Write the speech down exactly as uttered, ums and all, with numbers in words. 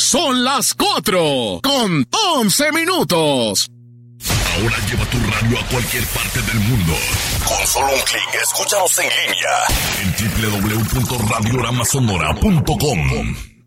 Son las cuatro con once minutos. Ahora lleva tu radio a cualquier parte del mundo. Con solo un clic, escúchanos en línea en doble u doble u doble u punto radiorama sonora punto com.